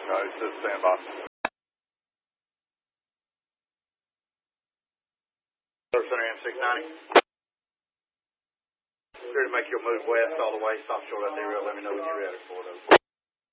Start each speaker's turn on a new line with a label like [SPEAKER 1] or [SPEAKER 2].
[SPEAKER 1] No, it's just standby. Center M690. Clear to make your move west all the way. Stop short out there. Let me know when you're ready for those.